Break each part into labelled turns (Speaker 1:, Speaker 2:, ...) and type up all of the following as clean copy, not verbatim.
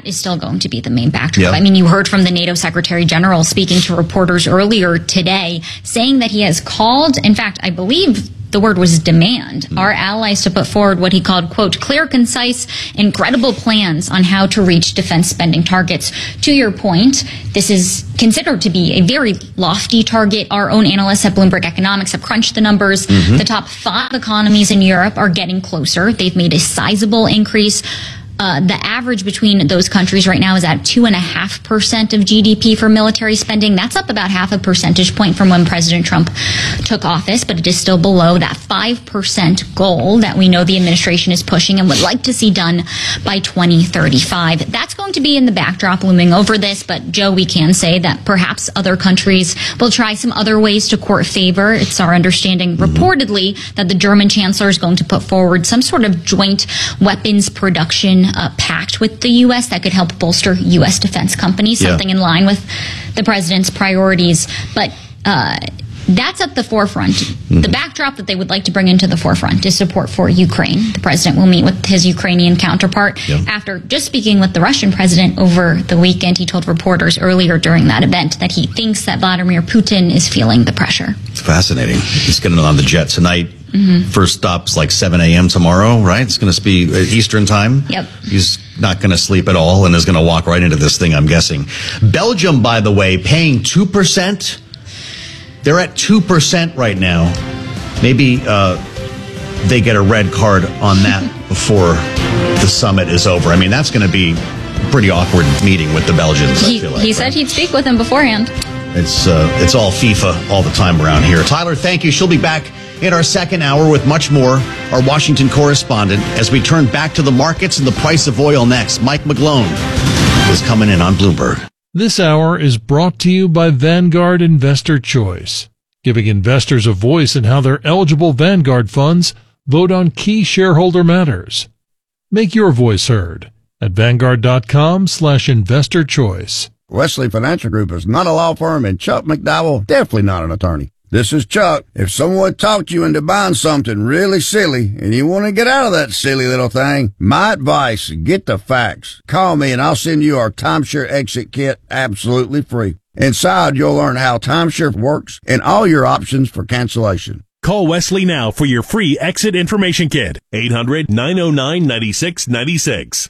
Speaker 1: that is still going to be the main backdrop.
Speaker 2: Yep.
Speaker 1: I mean, you heard from the NATO Secretary General speaking to reporters earlier today, saying that he has called, in fact, I believe the word was demand, our allies to put forward what he called, quote, clear, concise, and credible plans on how to reach defense spending targets. To your point, this is considered to be a very lofty target. Our own analysts at Bloomberg Economics have crunched the numbers. The top 5 economies in Europe are getting closer. They've made a sizable increase. The average between those countries right now is at 2.5% of GDP for military spending. That's up about half a percentage point from when President Trump took office, but it is still below that 5% goal that we know the administration is pushing and would like to see done by 2035. That's going to be in the backdrop looming over this, but Joe, we can say that perhaps other countries will try some other ways to court favor. It's our understanding, reportedly, that the German chancellor is going to put forward some sort of joint weapons production pact with the U.S. that could help bolster U.S. defense companies, something in line with the president's priorities. But that's at the forefront. The backdrop that they would like to bring into the forefront is support for Ukraine. The president will meet with his Ukrainian counterpart. After just speaking with the Russian president over the weekend, he told reporters earlier during that event that he thinks that Vladimir Putin is feeling the pressure.
Speaker 2: It's fascinating. He's getting on the jet tonight. First stop's like 7 a.m. tomorrow, right? It's going to be Eastern time.
Speaker 1: Yep.
Speaker 2: He's not going to sleep at all and is going to walk right into this thing, I'm guessing. Belgium, by the way, paying 2%. They're at 2% right now. Maybe they get a red card on that before the summit is over. I mean, that's going to be a pretty awkward meeting with the Belgians, I feel like.
Speaker 1: He said he'd speak with him beforehand.
Speaker 2: It's all FIFA all the time around here. Tyler, thank you. She'll be back in our second hour with much more. Our Washington correspondent, as we turn back to the markets and the price of oil next. Mike McGlone is coming in on Bloomberg.
Speaker 3: This hour is brought to you by Vanguard Investor Choice, giving investors a voice in how their eligible Vanguard funds vote on key shareholder matters. Make your voice heard at Vanguard.com/investor choice.
Speaker 4: Wesley Financial Group is not a law firm, and Chuck McDowell definitely not an attorney. This is Chuck. If someone talked you into buying something really silly and you want to get out of that silly little thing, my advice, get the facts. Call me and I'll send you our timeshare exit kit absolutely free. Inside, you'll learn how timeshare works and all your options for cancellation.
Speaker 5: Call Wesley now for your free exit information kit. 800-909-9696.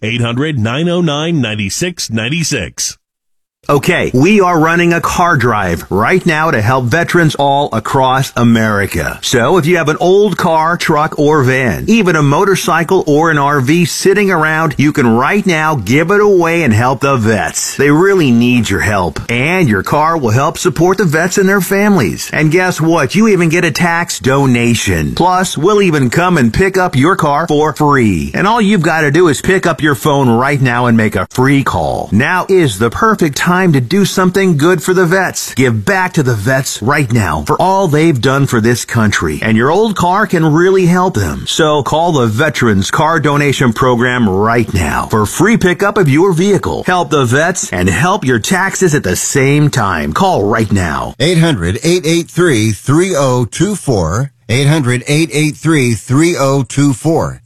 Speaker 5: 800-909-9696.
Speaker 6: Okay, we are running a car drive right now to help veterans all across America. So if you have an old car, truck, or van, even a motorcycle or an RV sitting around, you can right now give it away and help the vets. They really need your help. And your car will help support the vets and their families. And guess what? You even get a tax donation. Plus, we'll even come and pick up your car for free. And all you've got to do is pick up your phone right now and make a free call. Now is the perfect time to do something good for the vets. Give back to the vets right now for all they've done for this country. And your old car can really help them. So call the Veterans Car Donation Program right now for free pickup of your vehicle. Help the vets and help your taxes at the same time. Call right now.
Speaker 7: 800-883-3024. 800-883-3024.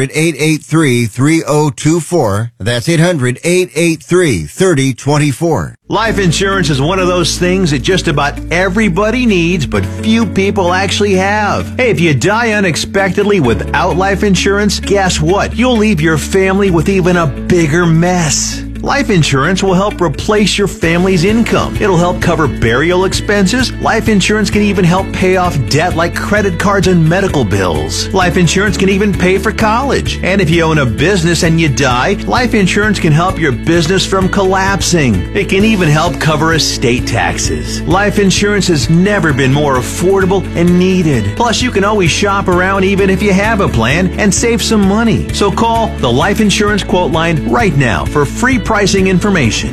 Speaker 7: 800-883-3024. That's 800-883-3024.
Speaker 6: Life insurance is one of those things that just about everybody needs, but few people actually have. Hey, if you die unexpectedly without life insurance, guess what? You'll leave your family with even a bigger mess. Life insurance will help replace your family's income. It'll help cover burial expenses. Life insurance can even help pay off debt like credit cards and medical bills. Life insurance can even pay for college. And if you own a business and you die, life insurance can help your business from collapsing. It can even help cover estate taxes. Life insurance has never been more affordable and needed. Plus, you can always shop around even if you have a plan and save some money. So call the Life Insurance Quote Line right now for free pricing information.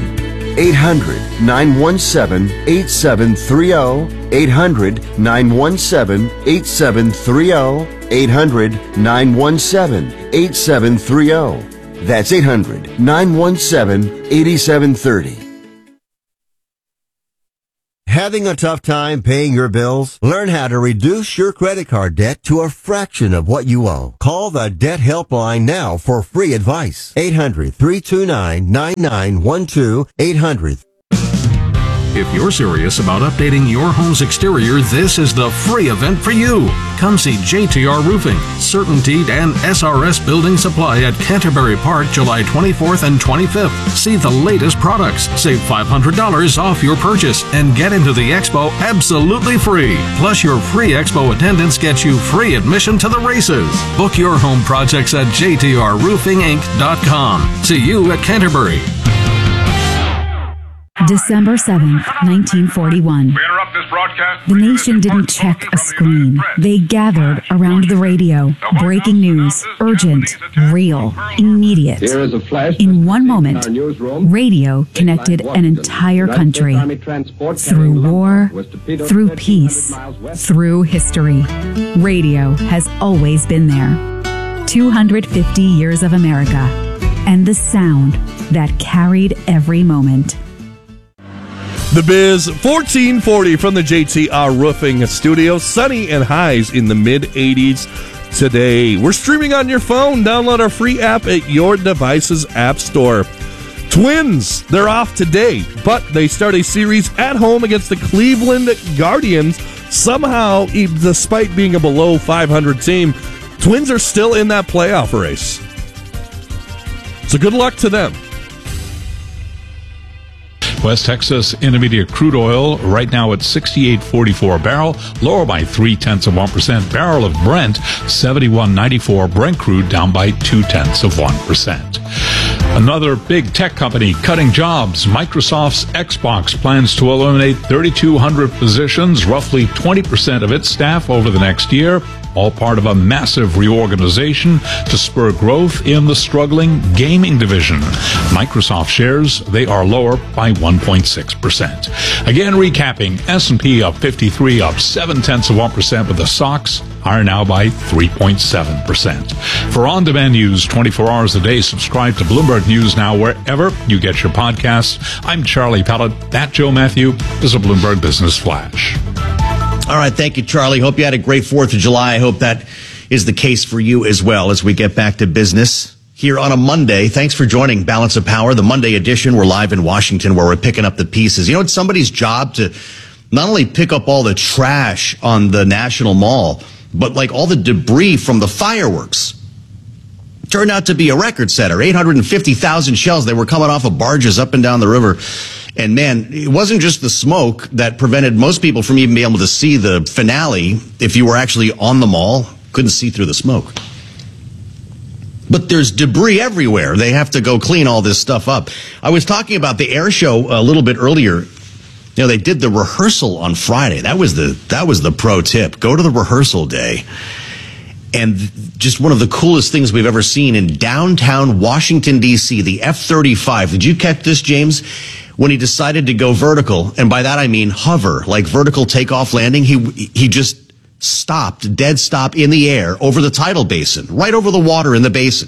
Speaker 7: 800-917-8730. 800-917-8730. 800-917-8730. That's 800-917-8730. Having a tough time paying your bills? Learn how to reduce your credit card debt to a fraction of what you owe. Call the Debt Helpline now for free advice. 800-329-9912. 800.
Speaker 8: If you're serious about updating your home's exterior, this is the free event for you. Come see JTR Roofing, CertainTeed, and SRS Building Supply at Canterbury Park, July 24th and 25th. See the latest products, save $500 off your purchase, and get into the expo absolutely free. Plus, your free expo attendance gets you free admission to the races. Book your home projects at jtrroofinginc.com. See you at Canterbury.
Speaker 9: December 7th, 1941. The nation didn't check a screen. They gathered around the radio. Breaking news, urgent, real, immediate. In one moment, radio connected an entire country. Through war, through peace, through history. Radio has always been there. 250 years of America. And the sound that carried every moment.
Speaker 10: The Biz 1440 from the JTR Roofing Studio. Sunny and highs in the mid-80s today. We're streaming on your phone. Download our free app at your device's app store. Twins, they're off today, but they start a series at home against the Cleveland Guardians. Somehow, despite being a below 500 team, Twins are still in that playoff race. So good luck to them.
Speaker 3: West Texas Intermediate crude oil right now at $68.44 a barrel, lower by 0.3%. Barrel of Brent, $71.94. Brent crude down by 0.2%. Another big tech company cutting jobs. Microsoft's Xbox plans to eliminate 3,200 positions, roughly 20% of its staff over the next year. All part of a massive reorganization to spur growth in the struggling gaming division. Microsoft shares, they are lower by 1.6%. Again, recapping, S&P up 53, up 0.7%, but the stocks are now by 3.7%. For on-demand news 24 hours a day, subscribe to Bloomberg News Now wherever you get your podcasts. I'm Charlie Pellet. That Joe Matthew is a Bloomberg Business Flash.
Speaker 2: All right, thank you, Charlie. Hope you had a great 4th of July. I hope that is the case for you as well as we get back to business here on a Monday. Thanks for joining Balance of Power, the Monday edition. We're live in Washington where we're picking up the pieces. You know, it's somebody's job to not only pick up all the trash on the National Mall, but like all the debris from the fireworks. Turned out to be a record setter, 850,000 shells. They were coming off of barges up and down the river. And man, it wasn't just the smoke that prevented most people from even being able to see the finale. If you were actually on the mall, couldn't see through the smoke. But there's debris everywhere. They have to go clean all this stuff up. I was talking about the air show a little bit earlier. You know, they did the rehearsal on Friday. That was the pro tip. Go to the rehearsal day. And just one of the coolest things we've ever seen in downtown Washington, D.C., the F-35. Did you catch this, James? When he decided to go vertical, and by that I mean hover, like vertical takeoff landing, he just stopped, dead stop in the air over the tidal basin, right over the water in the basin,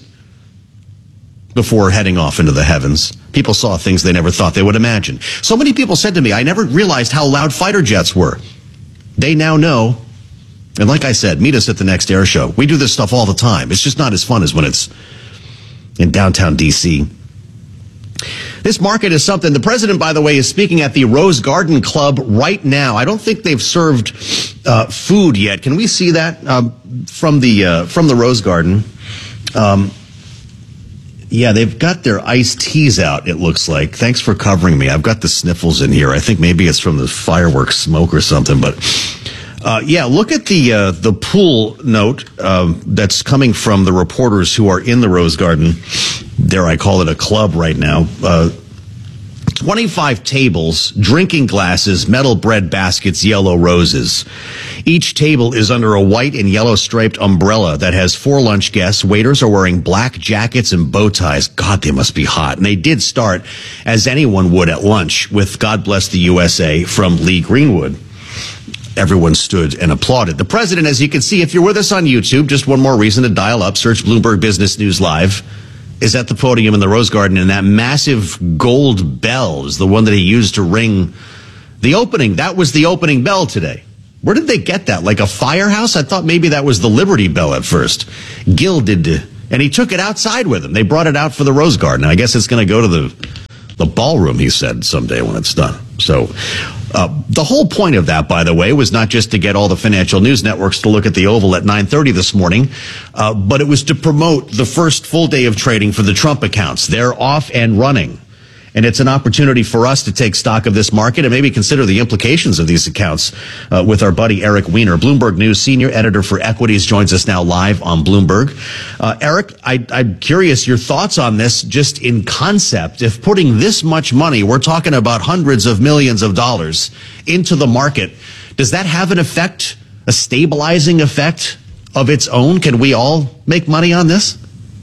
Speaker 2: before heading off into the heavens. People saw things they never thought they would imagine. So many people said to me, I never realized how loud fighter jets were. They now know. And like I said, meet us at the next air show. We do this stuff all the time. It's just not as fun as when it's in downtown D.C. This market is something. The president, by the way, is speaking at the Rose Garden Club right now. I don't think they've served food yet. Can we see that from the Rose Garden? Yeah, they've got their iced teas out, it looks like. Thanks for covering me. I've got the sniffles in here. I think maybe it's from the fireworks smoke or something, but yeah, look at the pool note that's coming from the reporters who are in the Rose Garden. Dare I call it a club right now. 25 tables, drinking glasses, metal bread baskets, yellow roses. Each table is under a white and yellow striped umbrella that has 4 lunch guests. Waiters are wearing black jackets and bow ties. God, they must be hot. And they did start, as anyone would at lunch, with God Bless the USA from Lee Greenwood. Everyone stood and applauded. The president, as you can see, if you're with us on YouTube, just one more reason to dial up, search Bloomberg Business News Live, is at the podium in the Rose Garden, and that massive gold bell is the one that he used to ring The opening, that was the opening bell today. Where did they get that? Like a firehouse? I thought maybe that was the Liberty Bell at first. Gil did, and he took it outside with him. They brought it out for the Rose Garden. I guess it's going to go to the ballroom, he said, someday when it's done. So the whole point of that, by the way, was not just to get all the financial news networks to look at the Oval at 9:30 this morning, but it was to promote the first full day of trading for the Trump accounts. They're off and running. And it's an opportunity for us to take stock of this market and maybe consider the implications of these accounts with our buddy Eric Weiner. Bloomberg News senior editor for equities joins us now live on Bloomberg. Eric, I'm curious your thoughts on this just in concept. If putting this much money, we're talking about hundreds of millions of dollars, into the market, does that have an effect, a stabilizing effect of its own? Can we all make money on this?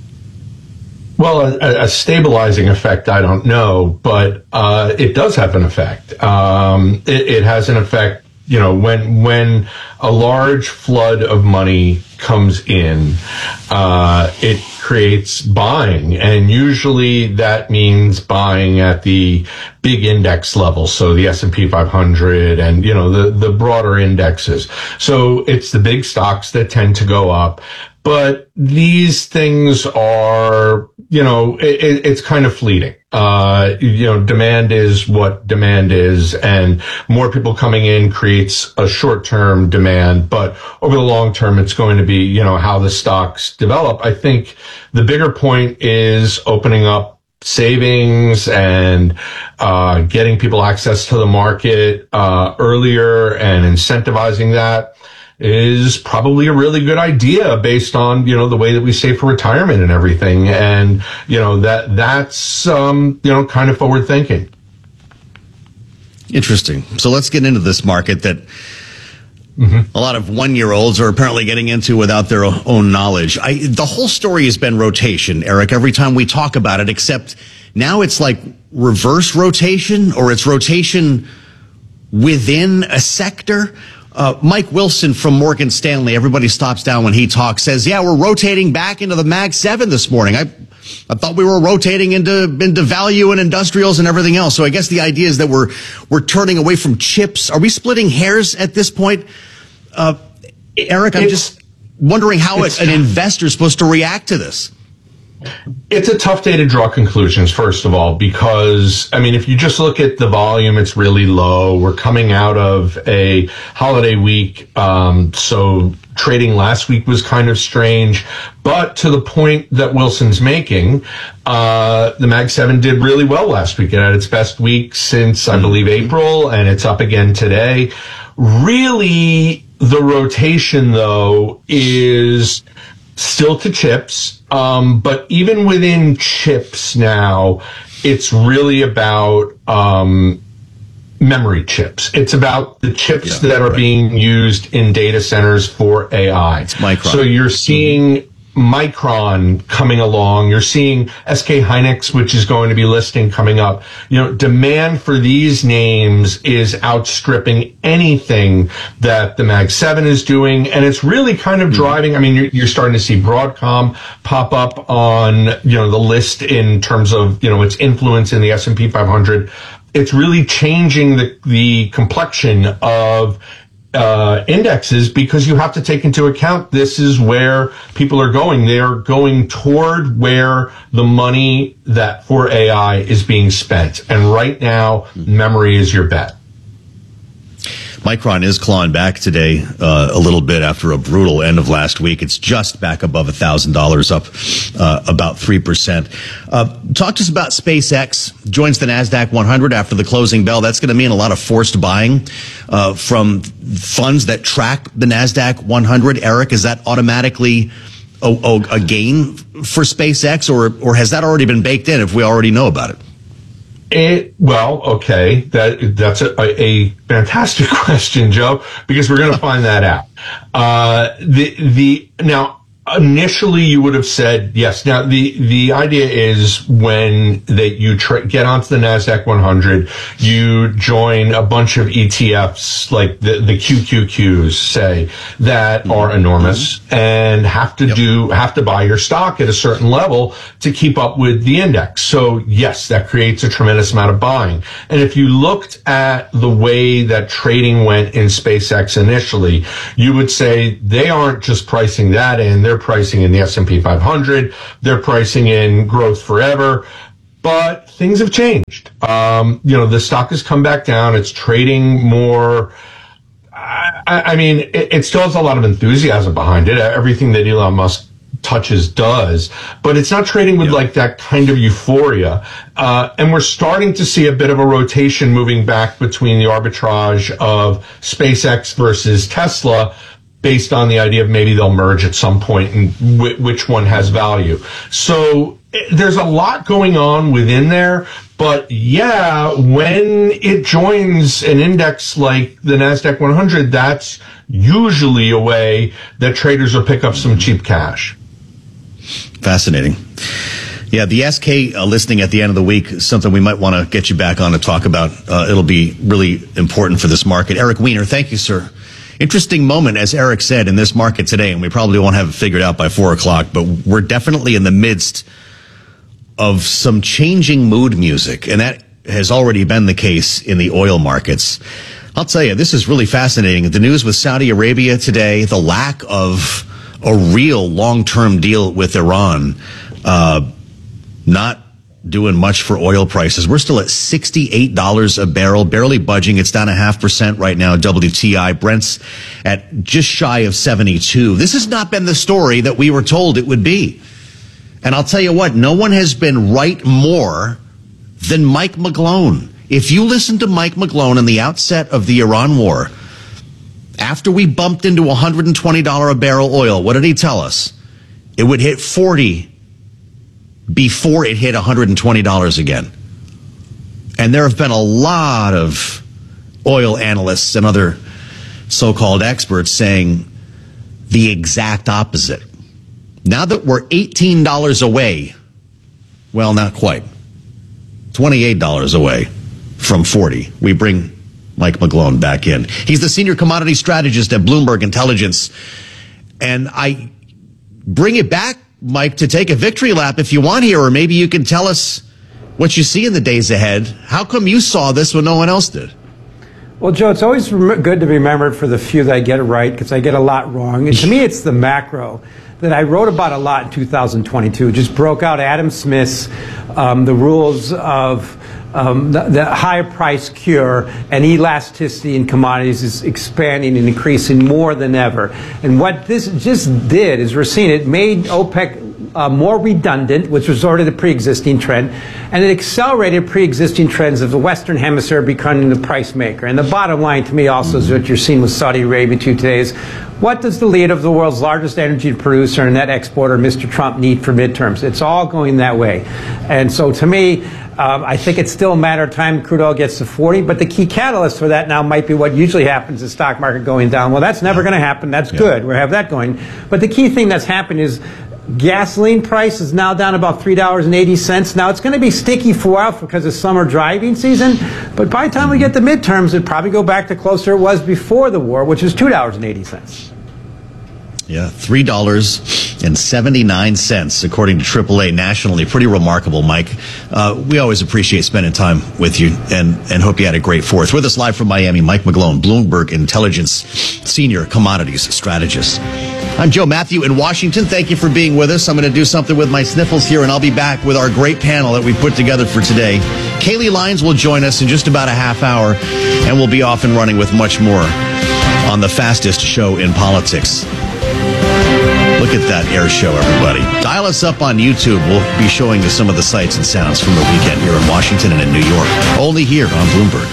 Speaker 11: Well, a stabilizing effect, I don't know, but it does have an effect. It has an effect, you know, when a large flood of money comes in, it creates buying, and usually that means buying at the big index level, so the S&P 500 and, you know, the broader indexes. So it's the big stocks that tend to go up. But these things are, you know, it's kind of fleeting. You know, demand is what demand is, and more people coming in creates a short-term demand. But over the long term, it's going to be, you know, how the stocks develop. I think the bigger point is opening up savings and getting people access to the market earlier and incentivizing that is probably a really good idea based on, you know, the way that we save for retirement and everything. And, you know, that's, you know, kind of forward thinking.
Speaker 2: Interesting. So let's get into this market that a lot of 1-year-olds are apparently getting into without their own knowledge. The whole story has been rotation, Eric, every time we talk about it, except now it's like reverse rotation, or it's rotation within a sector. Mike Wilson from Morgan Stanley, everybody stops down when he talks, says, yeah, we're rotating back into the Mag 7 this morning. I thought we were rotating into value and industrials and everything else. So I guess the idea is that we're turning away from chips. Are we splitting hairs at this point? Eric, I'm just wondering how an investor is supposed to react to this.
Speaker 11: It's a tough day to draw conclusions, first of all, because, I mean, if you just look at the volume, it's really low. We're coming out of a holiday week, so trading last week was kind of strange. But to the point that Wilson's making, the Mag 7 did really well last week. It had its best week since, I believe, April, and it's up again today. Really, the rotation, though, is still to chips. But even within chips now, it's really about memory chips. It's about the chips that are being used in data centers for AI.
Speaker 2: It's Micron.
Speaker 11: So you're seeing Micron coming along. You're seeing SK Hynix, which is going to be listing coming up. You know, demand for these names is outstripping anything that the Mag 7 is doing. And it's really kind of driving. I mean, you're starting to see Broadcom pop up on, you know, the list in terms of, you know, its influence in the S&P 500. It's really changing the complexion of indexes, because you have to take into account this is where people are going. They are going toward where the money that for AI is being spent. And right now, memory is your bet.
Speaker 2: Micron is clawing back today a little bit after a brutal end of last week. It's just back above $1,000, up about 3%. Talk to us about SpaceX. Joins the NASDAQ 100 after the closing bell. That's going to mean a lot of forced buying from funds that track the NASDAQ 100. Eric, is that automatically a gain for SpaceX, or has that already been baked in if we already know about it?
Speaker 11: Well, okay, that's a fantastic question, Joe, because we're going to find that out. Now, initially you would have said yes. Now the idea is when that you get onto the NASDAQ 100, you join a bunch of ETFs like the QQQs, say, that are enormous and have to buy your stock at a certain level to keep up with the index. So yes, that creates a tremendous amount of buying. And if you looked at the way that trading went in SpaceX initially, you would say they aren't just pricing that in, they're pricing in the S&P 500, they're pricing in growth forever, but things have changed. The stock has come back down, it's trading more. I mean, it still has a lot of enthusiasm behind it. Everything that Elon Musk touches does, but it's not trading with like that kind of euphoria. And we're starting to see a bit of a rotation moving back between the arbitrage of SpaceX versus Tesla, based on the idea of maybe they'll merge at some point and which one has value. So there's a lot going on within there, but yeah, when it joins an index like the NASDAQ 100, that's usually a way that traders will pick up some cheap cash.
Speaker 2: Fascinating. Yeah, the SK listing at the end of the week is something we might want to get you back on to talk about. It'll be really important for this market. Eric Weiner, thank you, sir. Interesting moment, as Eric said, in this market today, and we probably won't have it figured out by 4 o'clock, but we're definitely in the midst of some changing mood music, and that has already been the case in the oil markets. I'll tell you, this is really fascinating. The news with Saudi Arabia today, the lack of a real long-term deal with Iran, not doing much for oil prices. We're still at $68 a barrel, barely budging. It's down 0.5% right now. WTI, Brent's at just shy of 72. This has not been the story that we were told it would be. And I'll tell you what, no one has been right more than Mike McGlone. If you listen to Mike McGlone in the outset of the Iran war, after we bumped into $120 a barrel oil, what did he tell us? It would hit 40 before it hit $120 again. And there have been a lot of oil analysts and other so-called experts saying the exact opposite. Now that we're $18 away, well, not quite, $28 away from 40, we bring Mike McGlone back in. He's the senior commodity strategist at Bloomberg Intelligence. And I bring it back, Mike, to take a victory lap if you want here, or maybe you can tell us what you see in the days ahead. How come you saw this when no one else did?
Speaker 12: Well, Joe, it's always good to be remembered for the few that I get it right, because I get a lot wrong. And to me, it's the macro that I wrote about a lot in 2022. Just broke out Adam Smith's the rules of the higher price cure, and elasticity in commodities is expanding and increasing more than ever. And what this just did is we're seeing it made OPEC more redundant, which was already the pre-existing trend, and it accelerated pre-existing trends of the Western Hemisphere becoming the price maker. And the bottom line to me also is what you're seeing with Saudi Arabia today is, what does the leader of the world's largest energy producer and net exporter, Mr. Trump, need for midterms? It's all going that way. And so to me, I think it's still a matter of time crude oil gets to 40, but the key catalyst for that now might be what usually happens, the stock market going down. Well, that's never going to happen. That's good. We have that going. But the key thing that's happened is gasoline price is now down about $3.80. Now, it's going to be sticky for a while because of summer driving season, but by the time we get the midterms, it'll probably go back to closer it was before the war, which is $2.80.
Speaker 2: Yeah, $3.79, according to AAA nationally. Pretty remarkable, Mike. We always appreciate spending time with you and hope you had a great Fourth. With us live from Miami, Mike McGlone, Bloomberg Intelligence Senior Commodities Strategist. I'm Joe Matthew in Washington. Thank you for being with us. I'm going to do something with my sniffles here, and I'll be back with our great panel that we put together for today. Kaylee Lyons will join us in just about a half hour, and we'll be off and running with much more on the fastest show in politics. Look at that air show, everybody. Dial us up on YouTube. We'll be showing you some of the sights and sounds from the weekend here in Washington and in New York. Only here on Bloomberg.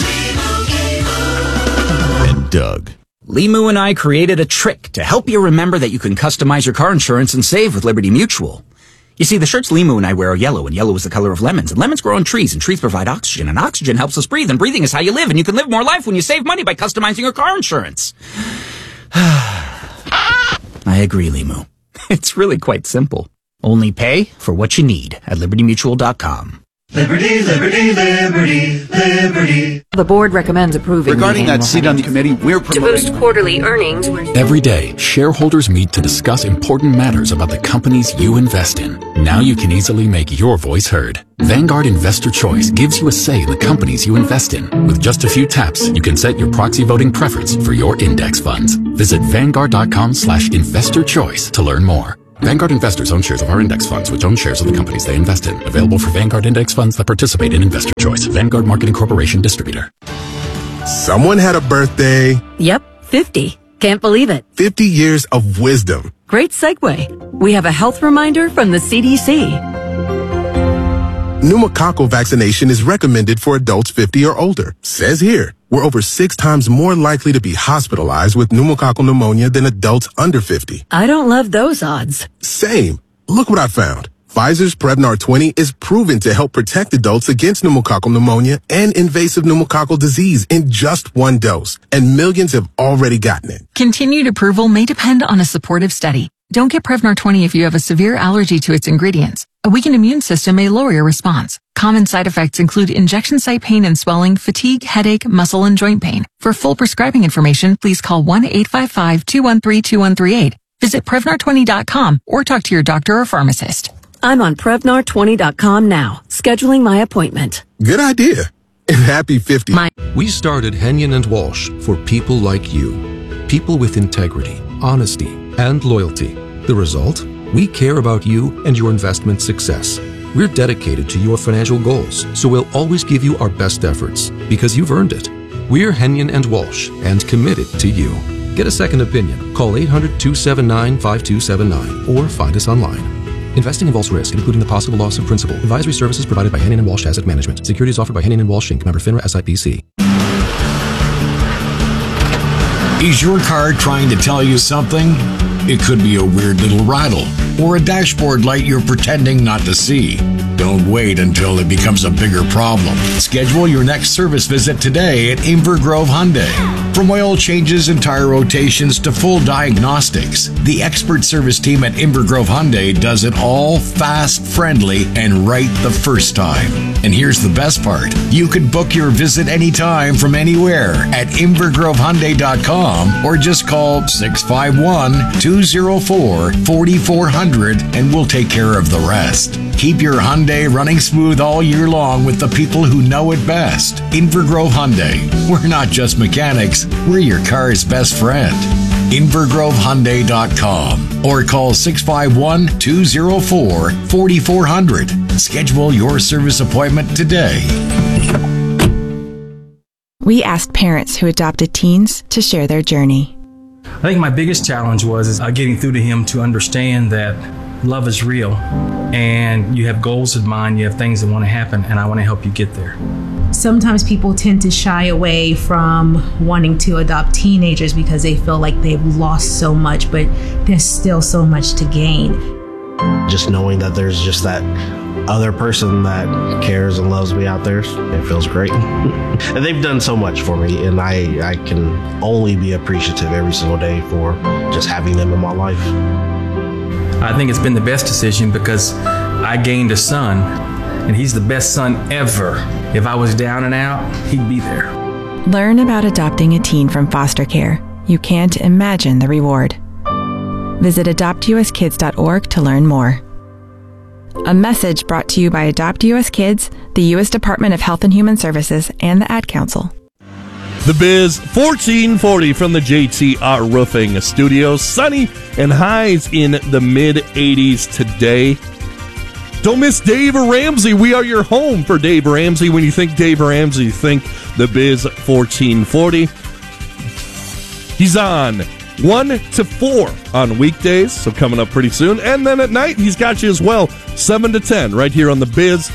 Speaker 2: And Doug.
Speaker 13: Limu and I created a trick to help you remember that you can customize your car insurance and save with Liberty Mutual. You see, the shirts Limu and I wear are yellow, and yellow is the color of lemons, and lemons grow on trees, and trees provide oxygen, and oxygen helps us breathe, and breathing is how you live, and you can live more life when you save money by customizing your car insurance. I agree, Limu. It's really quite simple. Only pay for what you need at libertymutual.com.
Speaker 14: Liberty, liberty, liberty, liberty.
Speaker 15: The board recommends approving.
Speaker 16: Regarding that seat on the committee, we're promoting.
Speaker 15: To boost quarterly earnings.
Speaker 17: Every day, shareholders meet to discuss important matters about the companies you invest in. Now you can easily make your voice heard. Vanguard Investor Choice gives you a say in the companies you invest in. With just a few taps, you can set your proxy voting preference for your index funds. Visit Vanguard.com/investorchoice to learn more. Vanguard investors own shares of our index funds, which own shares of the companies they invest in. Available for Vanguard index funds that participate in Investor Choice. Vanguard Marketing Corporation Distributor.
Speaker 18: Someone had a birthday.
Speaker 15: Yep, 50. Can't believe it.
Speaker 18: 50 years of wisdom.
Speaker 15: Great segue. We have a health reminder from the CDC.
Speaker 18: Pneumococcal vaccination is recommended for adults 50 or older. Says here, we're over 6 times more likely to be hospitalized with pneumococcal pneumonia than adults under 50.
Speaker 15: I don't love those odds.
Speaker 18: Same. Look what I found. Pfizer's Prevnar 20 is proven to help protect adults against pneumococcal pneumonia and invasive pneumococcal disease in just 1 dose, and millions have already gotten it.
Speaker 19: Continued approval may depend on a supportive study. Don't get Prevnar 20 if you have a severe allergy to its ingredients. A weakened immune system may lower your response. Common side effects include injection site pain and swelling, fatigue, headache, muscle, and joint pain. For full prescribing information, please call 1-855-213-2138. Visit Prevnar20.com or talk to your doctor or pharmacist.
Speaker 15: I'm on Prevnar20.com now, scheduling my appointment.
Speaker 18: Good idea. And happy 50.
Speaker 20: We started Henyon and Walsh for people like you. People with integrity, honesty, and loyalty. The result? We care about you and your investment success. We're dedicated to your financial goals, so we'll always give you our best efforts because you've earned it. We're Henyon and Walsh and committed to you. Get a second opinion. Call 800-279-5279 or find us online. Investing involves risk, including the possible loss of principal. Advisory services provided by Henyon and Walsh Asset Management. Securities offered by Henyon and Walsh Inc. Member FINRA SIPC.
Speaker 21: Is your car trying to tell you something? It could be a weird little rattle or a dashboard light you're pretending not to see. Don't wait until it becomes a bigger problem. Schedule your next service visit today at Inver Grove Hyundai. From oil changes and tire rotations to full diagnostics, the expert service team at Inver Grove Hyundai does it all fast, friendly, and right the first time. And here's the best part. You can book your visit anytime from anywhere at invergrovehyundai.com or just call 651-204-4400 and we'll take care of the rest. Keep your Hyundai running smooth all year long with the people who know it best. Inver Grove Hyundai. We're not just mechanics, we're your car's best friend. invergrovehyundai.com or call 651-204-4400. Schedule your service appointment today.
Speaker 22: We asked parents who adopted teens to share their journey.
Speaker 23: I think my biggest challenge was getting through to him to understand that love is real and you have goals in mind, you have things that want to happen, and I want to help you get there.
Speaker 24: Sometimes people tend to shy away from wanting to adopt teenagers because they feel like they've lost so much, but there's still so much to gain.
Speaker 25: Just knowing that there's just that other person that cares and loves me out there, it feels great. And they've done so much for me, and I can only be appreciative every single day for just having them in my life.
Speaker 23: I think it's been the best decision because I gained a son, and he's the best son ever. If I was down and out, he'd be there.
Speaker 22: Learn about adopting a teen from foster care. You can't imagine the reward. Visit adoptuskids.org to learn more. A message brought to you by Adopt US Kids, the U.S. Department of Health and Human Services, and the Ad Council.
Speaker 10: The Biz 1440 from the JTR Roofing Studios. Sunny and highs in the mid-80s today. Don't miss Dave Ramsey. We are your home for Dave Ramsey. When you think Dave Ramsey, think the Biz 1440. He's on 1 to 4 on weekdays, so coming up pretty soon. And then at night, he's got you as well, 7 to 10, right here on the Biz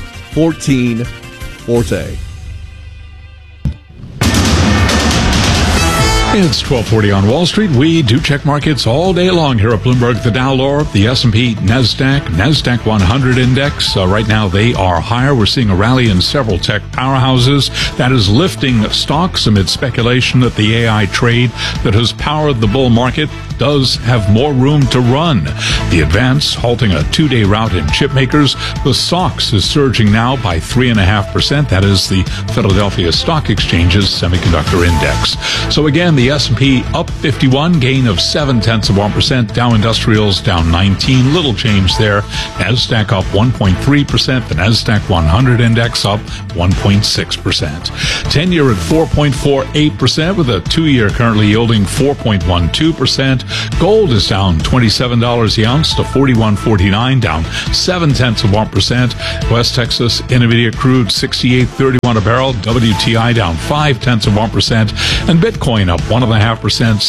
Speaker 10: 1440.
Speaker 1: It's 1240 on Wall Street. We do check markets all day long here at Bloomberg. The Dow lower, the S&P, NASDAQ 100 index. Right now they are higher. We're seeing a rally in several tech powerhouses. That is lifting stocks amid speculation that the AI trade that has powered the bull market does have more room to run. The advance halting a two-day rout in chip makers. The SOX is surging now by 3.5%. That is the Philadelphia Stock Exchange's semiconductor index. So again, the S&P up 51, gain of 0.7%. Dow Industrials down 19, little change there. NASDAQ up 1.3%. The NASDAQ 100 index up 1.6%. 10-year at 4.48% with a 2-year currently yielding 4.12%. Gold is down $27 the ounce to $41.49, down 0.7%. West Texas Intermediate crude $68.31 a barrel. WTI down 0.5%, and Bitcoin up 1.5%,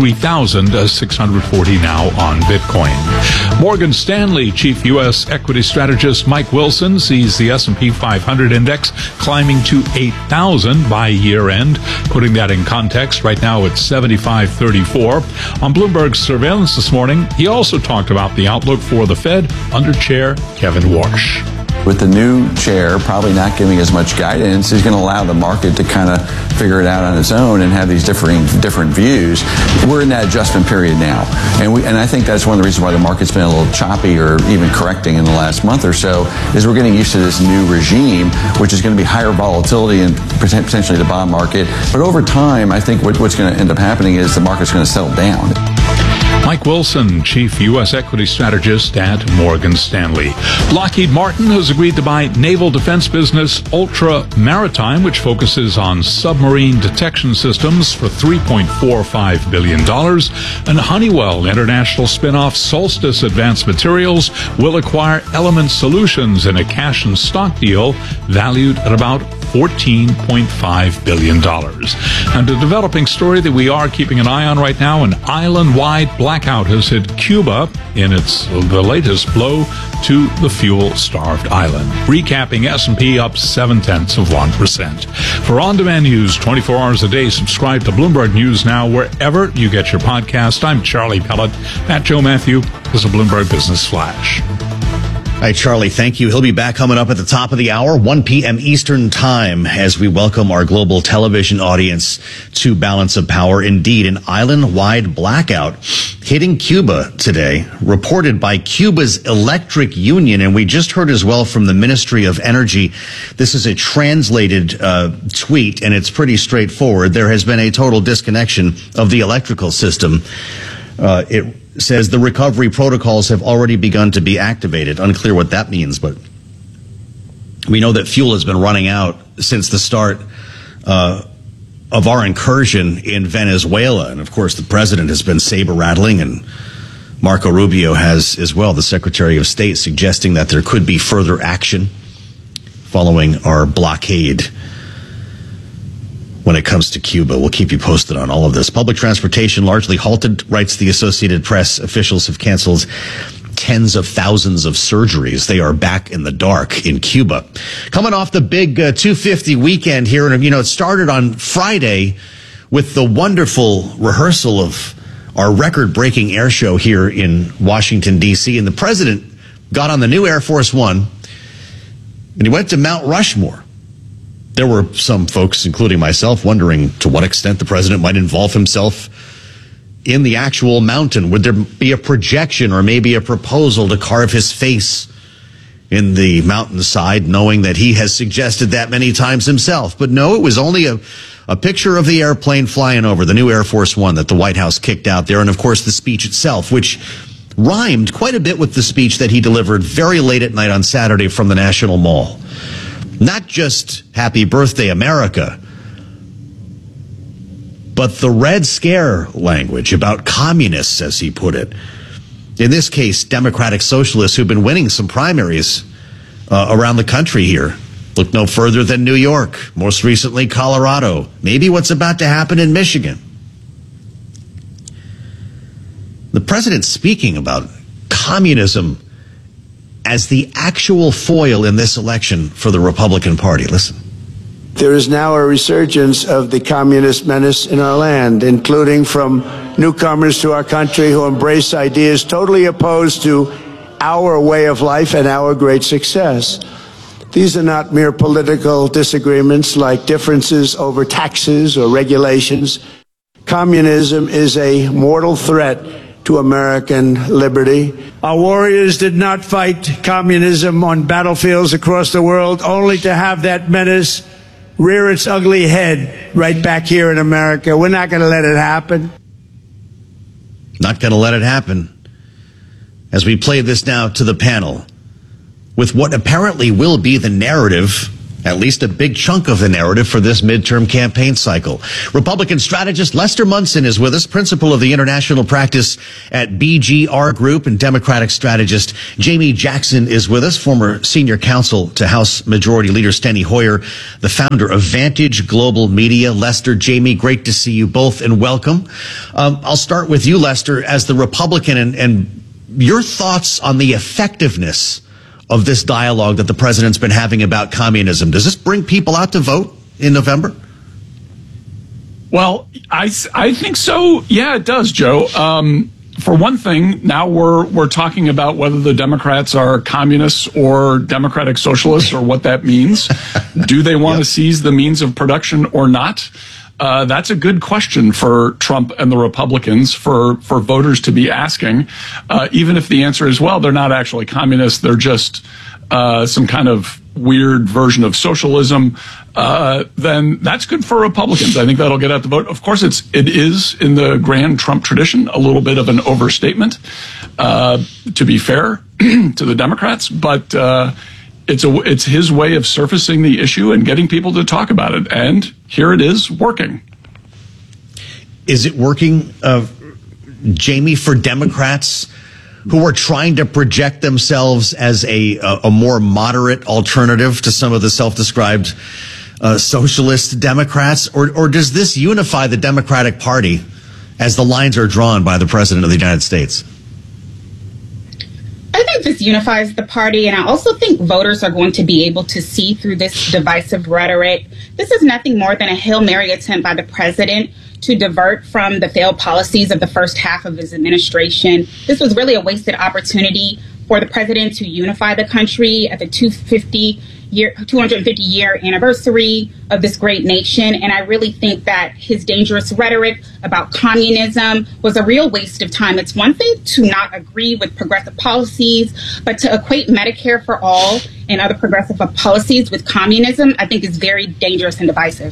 Speaker 1: 63,640 now on Bitcoin. Morgan Stanley chief U.S. equity strategist Mike Wilson sees the S&P 500 index climbing to 8,000 by year end. Putting that in context, right now it's 75.34. On Bloomberg's surveillance this morning, he also talked about the outlook for the Fed under Chair Kevin Warsh.
Speaker 4: With the new chair probably not giving as much guidance, is going to allow the market to kind of figure it out on its own and have these different views. We're in that adjustment period now. And I think that's one of the reasons why the market's been a little choppy or even correcting in the last month or so, is we're getting used to this new regime, which is going to be higher volatility and potentially the bond market. But over time, I think what's going to end up happening is the market's going to settle down.
Speaker 1: Mike Wilson, chief U.S. equity strategist at Morgan Stanley. Lockheed Martin has agreed to buy naval defense business Ultra Maritime, which focuses on submarine detection systems, for $3.45 billion. And Honeywell International spinoff Solstice Advanced Materials will acquire Element Solutions in a cash and stock deal valued at about $14.5 billion. And a developing story that we are keeping an eye on right now, an island-wide blackout has hit Cuba in the latest blow to the fuel-starved island. Recapping, S&P up 0.7%. For on-demand news 24 hours a day, subscribe to Bloomberg News Now wherever you get your podcast. I'm Charlie Pellet. That Joe Matthew is a Bloomberg Business Flash.
Speaker 2: All right, Charlie, thank you. He'll be back coming up at the top of the hour, 1 p.m. Eastern Time, as we welcome our global television audience to Balance of Power. Indeed, an island-wide blackout hitting Cuba today, reported by Cuba's Electric Union. And we just heard as well from the Ministry of Energy. This is a translated tweet, and it's pretty straightforward. There has been a total disconnection of the electrical system. It says the recovery protocols have already begun to be activated. Unclear what that means, but we know that fuel has been running out since the start of our incursion in Venezuela. And of course, the president has been saber rattling, and Marco Rubio has as well, the Secretary of State, suggesting that there could be further action following our blockade when it comes to Cuba. We'll keep you posted on all of this. Public transportation largely halted, writes the Associated Press. Officials have canceled tens of thousands of surgeries. They are back in the dark in Cuba. Coming off the big 250 weekend here, and it started on Friday with the wonderful rehearsal of our record-breaking air show here in Washington, D.C., and the president got on the new Air Force One, and he went to Mount Rushmore. There were some folks, including myself, wondering to what extent the president might involve himself in the actual mountain. Would there be a projection or maybe a proposal to carve his face in the mountainside, knowing that he has suggested that many times himself? But no, it was only a picture of the airplane flying over, the new Air Force One that the White House kicked out there. And, of course, the speech itself, which rhymed quite a bit with the speech that he delivered very late at night on Saturday from the National Mall. Not just Happy Birthday, America, but the Red Scare language about communists, as he put it. In this case, Democratic Socialists who've been winning some primaries around the country here. Look no further than New York, most recently Colorado, maybe what's about to happen in Michigan. The president speaking about communism as the actual foil in this election for the Republican Party. Listen.
Speaker 5: There is now a resurgence of the communist menace in our land, including from newcomers to our country who embrace ideas totally opposed to our way of life and our great success. These are not mere political disagreements like differences over taxes or regulations. Communism is a mortal threat to American liberty. Our warriors did not fight communism on battlefields across the world only to have that menace rear its ugly head right back here in America. We're not going to let it happen.
Speaker 2: Not going to let it happen. As we play this now to the panel, with what apparently will be the narrative, at least a big chunk of the narrative for this midterm campaign cycle. Republican strategist Lester Munson is with us, principal of the international practice at BGR Group, and Democratic strategist Jamie Jackson is with us, former senior counsel to House Majority Leader Steny Hoyer, the founder of Vantage Global Media. Lester, Jamie, great to see you both, and welcome. I'll start with you, Lester, as the Republican, and your thoughts on the effectiveness of this dialogue that the president's been having about communism. Does this bring people out to vote in November?
Speaker 6: Well, I think so. Yeah, it does, Joe. For one thing, now we're talking about whether the Democrats are communists or democratic socialists, or what that means. Do they want to seize the means of production or not? That's a good question for Trump and the Republicans, for voters to be asking, even if the answer is, well, they're not actually communists, they're just some kind of weird version of socialism, then that's good for Republicans. I think that'll get out the vote. Of course, it is in the grand Trump tradition, a little bit of an overstatement, to be fair to the Democrats, but it's his way of surfacing the issue and getting people to talk about it. And here it is working.
Speaker 2: Is it working, Jamie, for Democrats who are trying to project themselves as a more moderate alternative to some of the self-described socialist Democrats? Or does this unify the Democratic Party as the lines are drawn by the President of the United States?
Speaker 7: I think this unifies the party, and I also think voters are going to be able to see through this divisive rhetoric. This is nothing more than a Hail Mary attempt by the president to divert from the failed policies of the first half of his administration. This was really a wasted opportunity for the president to unify the country at the 250-year anniversary of this great nation. And I really think that his dangerous rhetoric about communism was a real waste of time. It's one thing to not agree with progressive policies, but to equate Medicare for all and other progressive policies with communism, I think is very dangerous and divisive.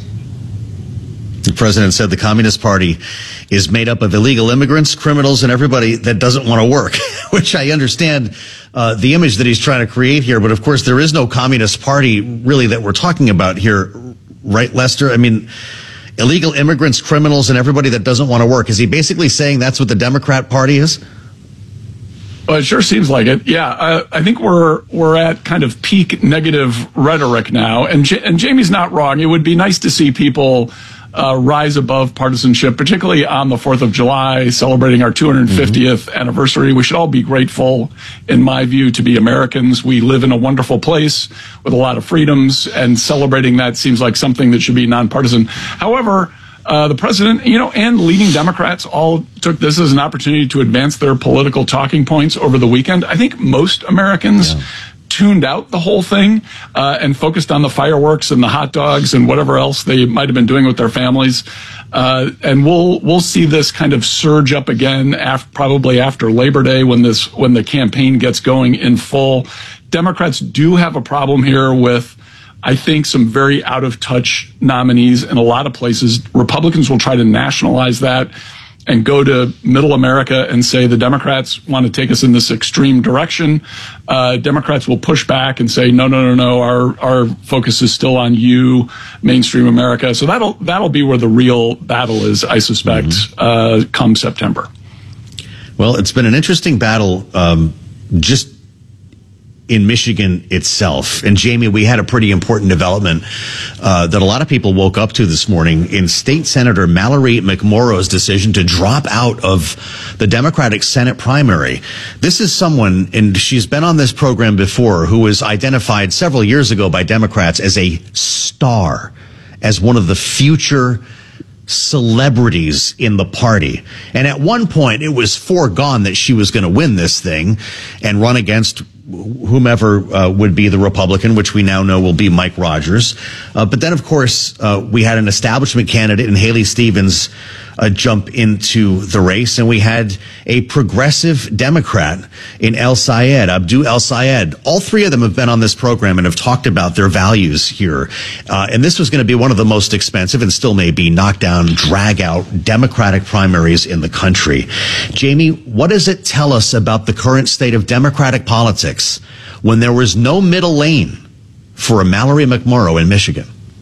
Speaker 2: The president said the Communist Party is made up of illegal immigrants, criminals, and everybody that doesn't want to work, which I understand the image that he's trying to create here. But of course, there is no Communist Party really that we're talking about here, right, Lester? I mean, illegal immigrants, criminals, and everybody that doesn't want to work. Is he basically saying that's what the Democrat Party is?
Speaker 6: Well, it sure seems like it. Yeah, I think we're at kind of peak negative rhetoric now, and Jamie's not wrong. It would be nice to see people rise above partisanship, particularly on the 4th of July, celebrating our 250th anniversary. We should all be grateful, in my view, to be Americans. We live in a wonderful place with a lot of freedoms, and celebrating that seems like something that should be nonpartisan. However, the president, and leading Democrats all took this as an opportunity to advance their political talking points over the weekend. I think most Americans tuned out the whole thing and focused on the fireworks and the hot dogs and whatever else they might have been doing with their families. And we'll see this kind of surge up again probably after Labor Day when the campaign gets going in full. Democrats do have a problem here with, I think, some very out of touch nominees in a lot of places. Republicans will try to nationalize that and go to middle America and say the Democrats want to take us in this extreme direction. Democrats will push back and say, no, our focus is still on you, mainstream America. So that'll be where the real battle is, I suspect, come September.
Speaker 2: Well, it's been an interesting battle just in Michigan itself. And Jamie, we had a pretty important development that a lot of people woke up to this morning in State Senator Mallory McMorrow's decision to drop out of the Democratic Senate primary. This is someone, and she's been on this program before, who was identified several years ago by Democrats as a star as one of the future celebrities in the party. And at one point, it was foregone that she was going to win this thing and run against whomever would be the Republican, which we now know will be Mike Rogers. But then, of course, we had an establishment candidate in Haley Stevens jump into the race, and we had a progressive Democrat in Abdul El Sayed. All three of them have been on this program and have talked about their values here. And this was going to be one of the most expensive, and still may be, knockdown, drag-out Democratic primaries in the country. Jamie, what does it tell us about the current state of Democratic politics when there was no middle lane for a Mallory McMorrow in Michigan?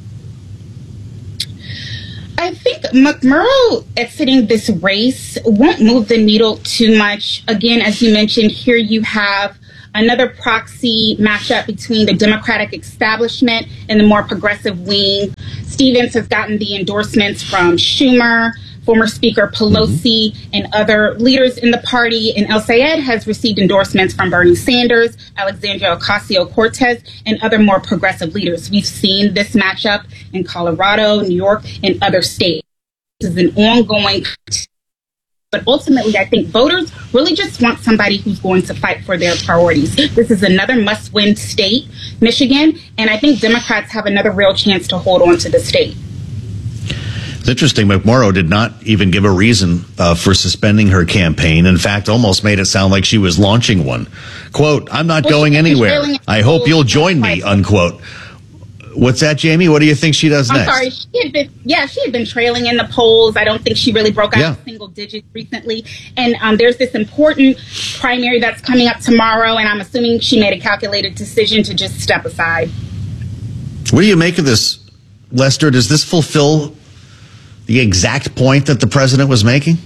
Speaker 7: I think McMurrow exiting this race won't move the needle too much. Again, as you mentioned, here you have another proxy matchup between the Democratic establishment and the more progressive wing. Stevens has gotten the endorsements from Schumer, former Speaker Pelosi, and other leaders in the party. And El Sayed has received endorsements from Bernie Sanders, Alexandria Ocasio-Cortez, and other more progressive leaders. We've seen this matchup in Colorado, New York, and other states. This is an ongoing, but ultimately, I think voters really just want somebody who's going to fight for their priorities. This is another must-win state, Michigan, and I think Democrats have another real chance to hold on to the state.
Speaker 2: It's interesting, McMorrow did not even give a reason for suspending her campaign. In fact, almost made it sound like she was launching one. Quote, "I'm not going anywhere. I hope you'll join me," unquote. What's that, Jamie? What do you think she does next?
Speaker 7: I'm sorry. She had been trailing in the polls. I don't think she really broke out single digits recently. And there's this important primary that's coming up tomorrow, and I'm assuming she made a calculated decision to just step aside.
Speaker 2: What do you make of this, Lester? Does this fulfill the exact point that the president was making?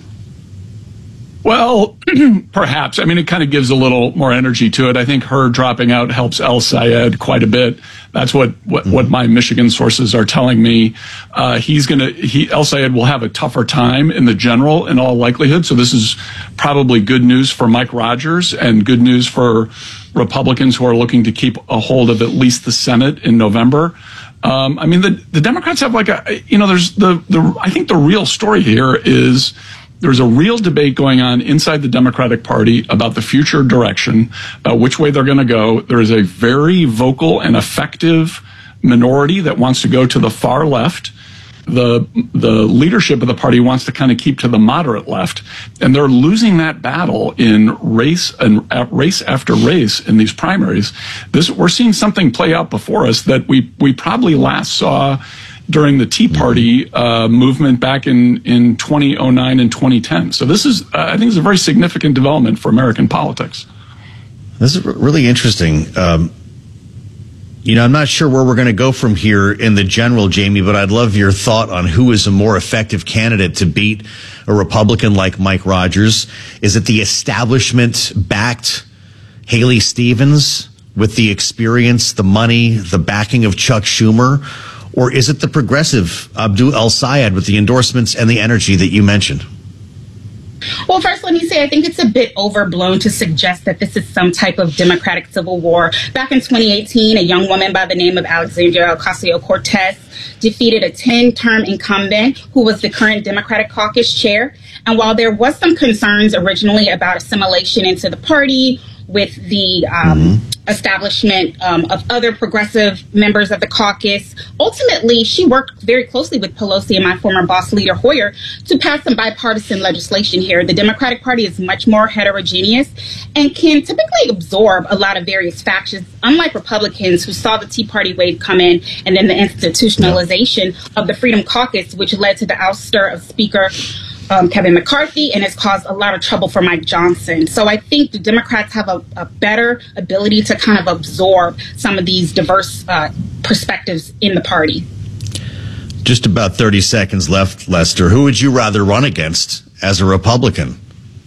Speaker 6: Well, perhaps. I mean, it kind of gives a little more energy to it. I think her dropping out helps El Sayed quite a bit. That's what my Michigan sources are telling me. El Sayed will have a tougher time in the general in all likelihood. So this is probably good news for Mike Rogers and good news for Republicans who are looking to keep a hold of at least the Senate in November. I mean, the Democrats have there's I think the real story here is there's a real debate going on inside the Democratic Party about the future direction, about which way they're going to go. There is a very vocal and effective minority that wants to go to the far left. The leadership of the party wants to kind of keep to the moderate left, and they're losing that battle in race after race in these primaries. We're seeing something play out before us that we probably last saw during the Tea Party movement back in 2009 and 2010. So this is, I think, is a very significant development for American politics.
Speaker 2: This is really interesting. I'm not sure where we're going to go from here in the general, Jamie, but I'd love your thought on who is a more effective candidate to beat a Republican like Mike Rogers. Is it the establishment-backed Haley Stevens with the experience, the money, the backing of Chuck Schumer? Or is it the progressive Abdul El Sayed with the endorsements and the energy that you mentioned?
Speaker 7: Well, first, let me say, I think it's a bit overblown to suggest that this is some type of Democratic civil war. Back in 2018, a young woman by the name of Alexandria Ocasio-Cortez defeated a 10-term incumbent who was the current Democratic caucus chair. And while there was some concerns originally about assimilation into the party with the establishment of other progressive members of the caucus, ultimately, she worked very closely with Pelosi and my former boss, Leader Hoyer, to pass some bipartisan legislation here. The Democratic Party is much more heterogeneous and can typically absorb a lot of various factions, unlike Republicans who saw the Tea Party wave come in and then the institutionalization of the Freedom Caucus, which led to the ouster of Speaker Kevin McCarthy and has caused a lot of trouble for Mike Johnson. So I think the Democrats have a better ability to kind of absorb some of these diverse perspectives in the party.
Speaker 2: Just about 30 seconds left, Lester. Who would you rather run against as a Republican?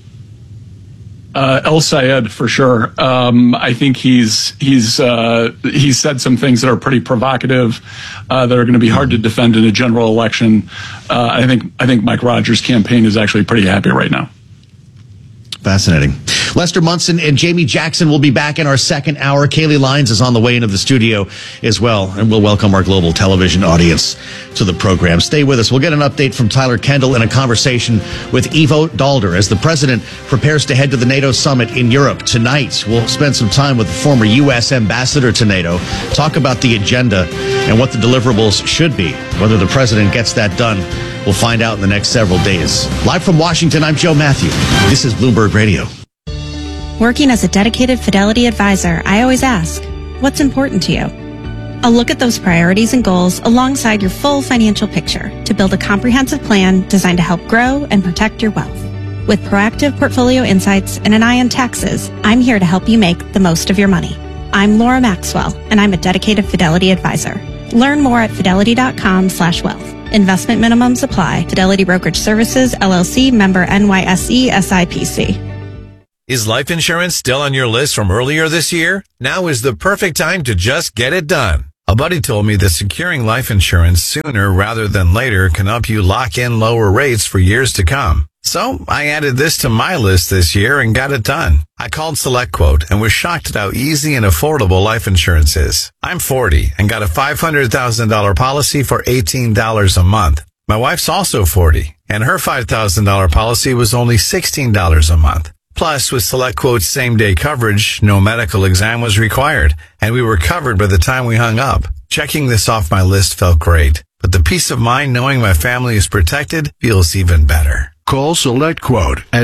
Speaker 6: El Sayed, for sure. I think he's said some things that are pretty provocative, that are going to be hard to defend in a general election. I think Mike Rogers' campaign is actually pretty happy right now.
Speaker 2: Fascinating. Lester Munson and Jamie Jackson will be back in our second hour. Kaylee Lyons is on the way into the studio as well, and we'll welcome our global television audience to the program. Stay with us. We'll get an update from Tyler Kendall in a conversation with Ivo Daalder as the president prepares to head to the NATO summit in Europe tonight. We'll spend some time with the former U.S. ambassador to NATO, talk about the agenda and what the deliverables should be. Whether the president gets that done, we'll find out in the next several days. Live from Washington, I'm Joe Matthew. This is Bloomberg Radio.
Speaker 3: Working as a dedicated Fidelity advisor, I always ask, what's important to you? I'll look at those priorities and goals alongside your full financial picture to build a comprehensive plan designed to help grow and protect your wealth. With proactive portfolio insights and an eye on taxes, I'm here to help you make the most of your money. I'm Laura Maxwell, and I'm a dedicated Fidelity advisor. Learn more at fidelity.com/wealth. Investment minimums apply. Fidelity Brokerage Services, LLC, member NYSE, SIPC.
Speaker 8: Is life insurance still on your list from earlier this year? Now is the perfect time to just get it done. A buddy told me that securing life insurance sooner rather than later can help you lock in lower rates for years to come. So I added this to my list this year and got it done. I called SelectQuote and was shocked at how easy and affordable life insurance is. I'm 40 and got a $500,000 policy for $18 a month. My wife's also 40 and her $5,000 policy was only $16 a month. Plus, with SelectQuote's same-day coverage, no medical exam was required, and we were covered by the time we hung up. Checking this off my list felt great, but the peace of mind knowing my family is protected feels even better.
Speaker 9: Call SelectQuote at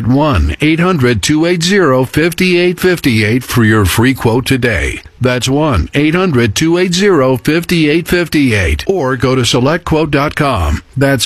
Speaker 9: 1-800-280-5858 for your free quote today. That's 1-800-280-5858. Or go to SelectQuote.com. That's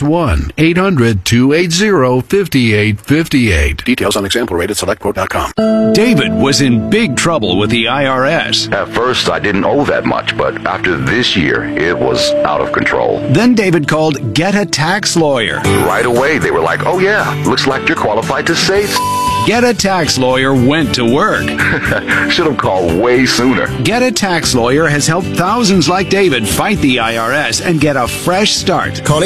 Speaker 9: 1-800-280-5858. Details on example rate at SelectQuote.com.
Speaker 11: David was in big trouble with the IRS.
Speaker 12: At first, I didn't owe that much, but after this year, it was out of control.
Speaker 11: Then David called Get a Tax Lawyer.
Speaker 12: Right away, they were like, oh yeah, looks like you're qualified to say
Speaker 11: Get a Tax Lawyer went to work.
Speaker 12: Should have called way sooner.
Speaker 11: Get a Tax Lawyer has helped thousands like David fight the IRS and get a fresh start.
Speaker 26: Call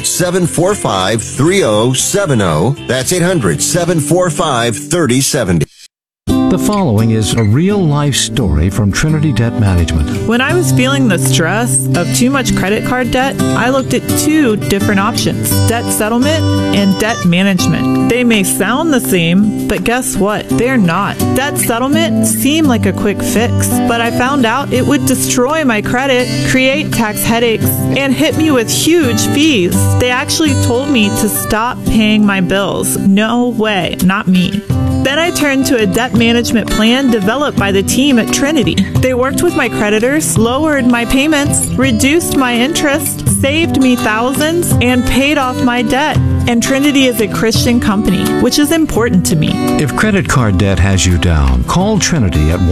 Speaker 26: 800-745-3070. That's 800-745-3070.
Speaker 27: The following is a real-life story from Trinity Debt Management.
Speaker 28: When I was feeling the stress of too much credit card debt, I looked at two different options, debt settlement and debt management. They may sound the same, but guess what? They're not. Debt settlement seemed like a quick fix, but I found out it would destroy my credit, create tax headaches, and hit me with huge fees. They actually told me to stop paying my bills. No way, not me. Then I turned to a debt management plan developed by the team at Trinity. They worked with my creditors, lowered my payments, reduced my interest, saved me thousands, and paid off my debt. And Trinity is a Christian company, which is important to me.
Speaker 27: If credit card debt has you down, call Trinity at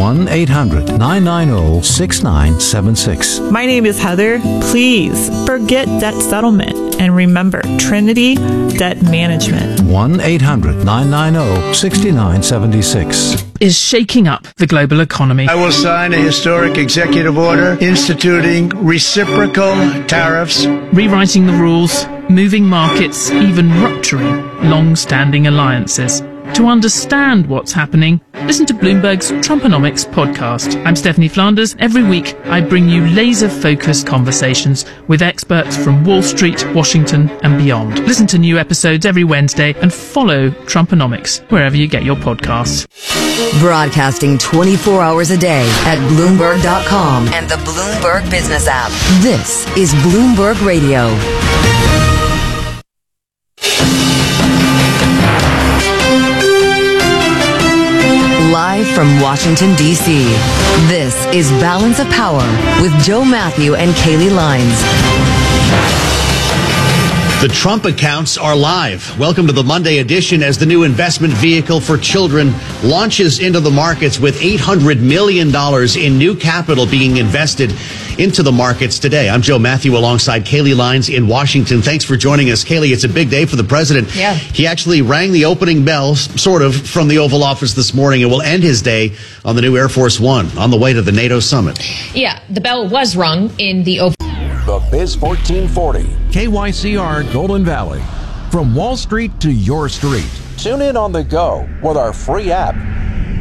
Speaker 27: 1-800-990-6976.
Speaker 28: My name is Heather. Please forget debt settlement and remember Trinity Debt Management.
Speaker 27: 1-800-990-6976.
Speaker 29: Is shaking up the global economy.
Speaker 5: I will sign a historic executive order instituting reciprocal tariffs,
Speaker 29: rewriting the rules, moving markets, even rupturing long-standing alliances. To understand what's happening, listen to Bloomberg's Trumponomics podcast. I'm Stephanie Flanders. Every week, I bring you laser-focused conversations with experts from Wall Street, Washington, and beyond. Listen to new episodes every Wednesday and follow Trumponomics wherever you get your podcasts.
Speaker 30: Broadcasting 24 hours a day at Bloomberg.com and the Bloomberg Business app. This is Bloomberg Radio. Live from Washington, D.C., this is Balance of Power with Joe Matthew and Kaylee Lyons.
Speaker 2: The Trump accounts are live. Welcome to the Monday edition as the new investment vehicle for children launches into the markets with $800 million in new capital being invested into the markets today. I'm Joe Matthew alongside Kaylee Lyons in Washington. Thanks for joining us. Kaylee, it's a big day for the president.
Speaker 31: Yeah.
Speaker 2: He actually rang the opening bell, sort of, from the Oval Office this morning and will end his day on the new Air Force One on the way to the NATO summit.
Speaker 31: Yeah, the bell was rung in the Oval.
Speaker 32: The Biz 1440, KYCR Golden Valley. From Wall Street to your street. Tune in on the go with our free app.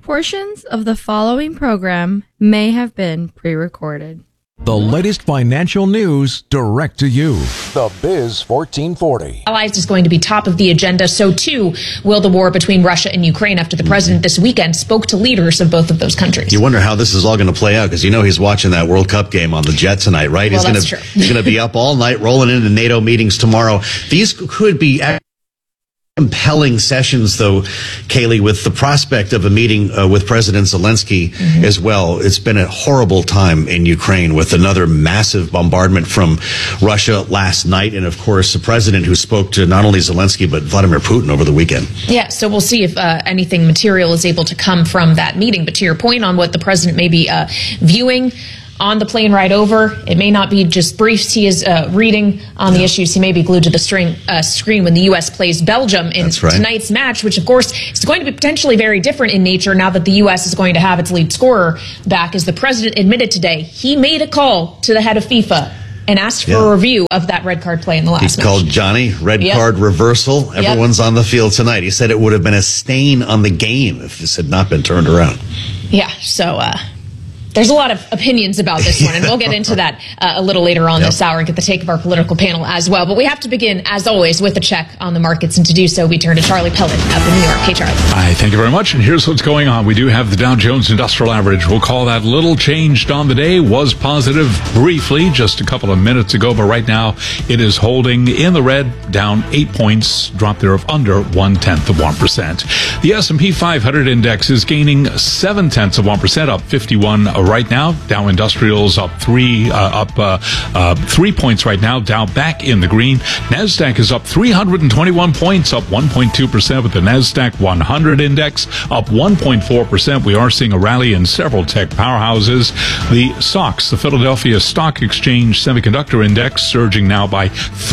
Speaker 13: Portions of the following program may have been pre-recorded.
Speaker 32: The latest financial news direct to you. The Biz 1440.
Speaker 31: Allies is going to be top of the agenda. So too will the war between Russia and Ukraine after the president this weekend spoke to leaders of both of those countries.
Speaker 2: You wonder how this is all going to play out because he's watching that World Cup game on the jet tonight, right?
Speaker 31: Well,
Speaker 2: he's going to be up all night rolling into NATO meetings tomorrow. These could be compelling sessions, though, Kaylee, with the prospect of a meeting with President Zelensky as well. It's been a horrible time in Ukraine with another massive bombardment from Russia last night. And, of course, the president who spoke to not only Zelensky, but Vladimir Putin over the weekend.
Speaker 31: Yeah, so we'll see if anything material is able to come from that meeting. But to your point on what the president may be viewing on the plane ride over, it may not be just briefs he is reading on the issues. He may be glued to the screen when the U.S. plays Belgium in tonight's match, which, of course, is going to be potentially very different in nature now that the U.S. is going to have its lead scorer back. As the president admitted today, he made a call to the head of FIFA and asked for a review of that red card play in the last match.
Speaker 2: He called Johnny, red card reversal. Everyone's on the field tonight. He said it would have been a stain on the game if this had not been turned around.
Speaker 31: Yeah, so there's a lot of opinions about this one, and we'll get into that a little later on this hour and get the take of our political panel as well. But we have to begin, as always, with a check on the markets. And to do so, we turn to Charlie Pellet up in New York. Hey, Charlie.
Speaker 1: Hi, thank you very much. And here's what's going on. We do have the Dow Jones Industrial Average. We'll call that little changed on the day. Was positive briefly just a couple of minutes ago, but right now it is holding in the red, down 8 points, drop there of under 1/10%. The S&P 500 index is gaining 0.7%, up 51 right now. Dow Industrials up 3 points right now. Dow back in the green. NASDAQ is up 321 points, up 1.2%, with the NASDAQ 100 index up 1.4%. We are seeing a rally in several tech powerhouses. The SOX, the Philadelphia Stock Exchange Semiconductor Index, surging now by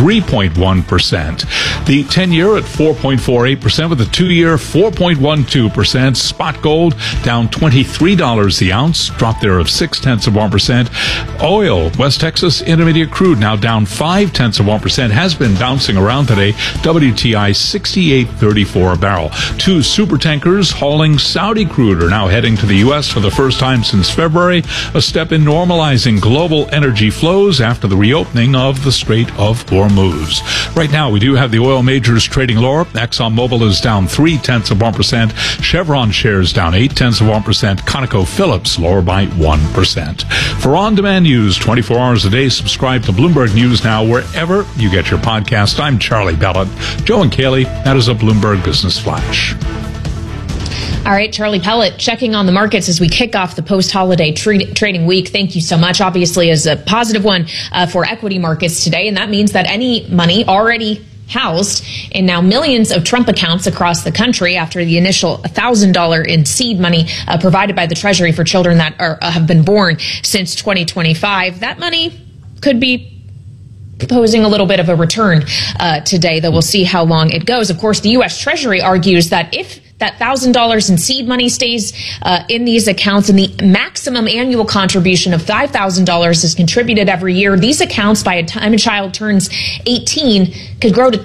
Speaker 1: 3.1%. The 10-year at 4.48%, with the 2-year 4.12%. Spot gold down $23 the ounce, drop there of 0.6%. Oil, West Texas Intermediate crude now down 0.5%, has been bouncing around today. WTI 68.34 a barrel. 2 super tankers hauling Saudi crude are now heading to the U.S. for the first time since February, a step in normalizing global energy flows after the reopening of the Strait of Hormuz. Right now, we do have the oil majors trading lower. ExxonMobil is down 0.3%. Chevron shares down 0.8%. ConocoPhillips lower by 1%. For on-demand news 24 hours a day, subscribe to Bloomberg News Now wherever you get your podcast. I'm Charlie Pellet. Joe and Kaylee, that is a Bloomberg Business Flash.
Speaker 31: All right, Charlie Pellet, checking on the markets as we kick off the post-holiday trading week. Thank you so much. Obviously, is a positive one for equity markets today, and that means that any money already housed in now millions of Trump accounts across the country after the initial $1,000 in seed money provided by the Treasury for children that have been born since 2025. That money could be posing a little bit of a return today, though we'll see how long it goes. Of course, the U.S. Treasury argues that if that $1,000 in seed money stays in these accounts and the maximum annual contribution of $5,000 is contributed every year, these accounts, by the time a child turns 18, could grow to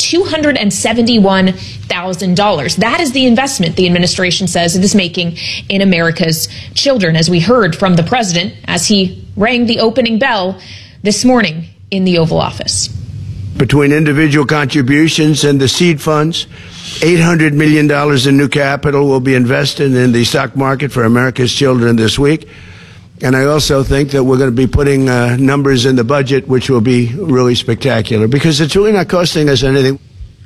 Speaker 31: $271,000. That is the investment the administration says it is making in America's children, as we heard from the president as he rang the opening bell this morning in the Oval Office.
Speaker 5: Between individual contributions and the seed funds, $800 million in new capital will be invested in the stock market for America's children this week. And I also think that we're going to be putting numbers in the budget, which will be really spectacular, because it's really not costing us anything.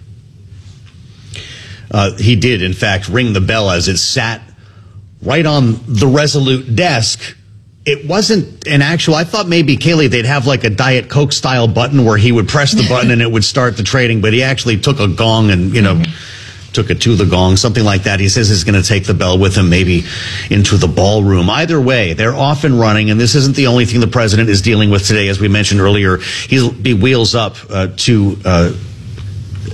Speaker 2: He did, in fact, ring the bell as it sat right on the Resolute desk. It wasn't an actual, I thought maybe, Kaylee, they'd have like a Diet Coke style button where he would press the button and it would start the trading, but he actually took a gong and, took it to the gong, something like that. He says he's going to take the bell with him, maybe into the ballroom. Either way, they're off and running, and this isn't the only thing the president is dealing with today. As we mentioned earlier, he wheels up to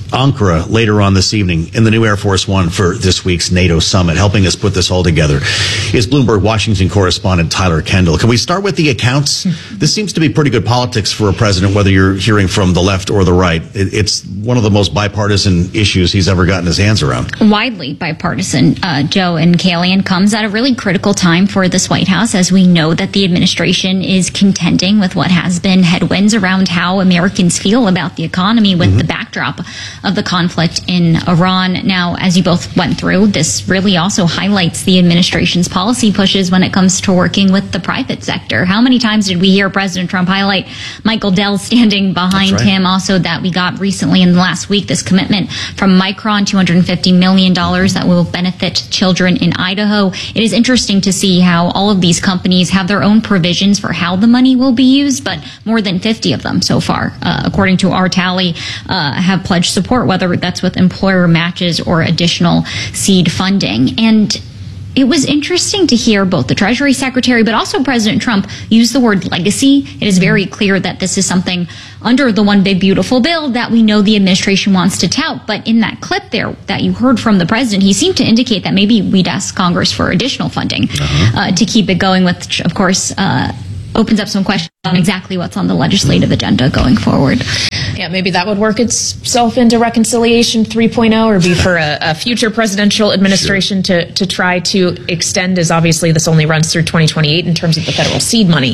Speaker 2: Ankara later on this evening in the new Air Force One for this week's NATO summit. Helping us put this all together is Bloomberg Washington correspondent Tyler Kendall. Can we start with the accounts? This seems to be pretty good politics for a president, whether you're hearing from the left or the right. It's one of the most bipartisan issues he's ever gotten his hands around.
Speaker 14: Widely bipartisan, Joe and Kaylee, and comes at a really critical time for this White House, as we know that the administration is contending with what has been headwinds around how Americans feel about the economy with the backdrop of the conflict in Iran. Now, as you both went through, this really also highlights the administration's policy pushes when it comes to working with the private sector. How many times did we hear President Trump highlight Michael Dell standing behind him? Also, that we got recently in the last week, this commitment from Micron, $250 million that will benefit children in Idaho. It is interesting to see how all of these companies have their own provisions for how the money will be used, but more than 50 of them so far, according to our tally, have pledged support, whether that's with employer matches or additional seed funding. And it was interesting to hear both the Treasury Secretary, but also President Trump use the word legacy. It is very clear that this is something under the One Big Beautiful Bill that we know the administration wants to tout. But in that clip there that you heard from the president, he seemed to indicate that maybe we'd ask Congress for additional funding to keep it going, which, of course, opens up some questions on exactly what's on the legislative agenda going forward.
Speaker 31: Yeah, maybe that would work itself into Reconciliation 3.0, or be for a future presidential administration to try to extend, as obviously this only runs through 2028 in terms of the federal seed money.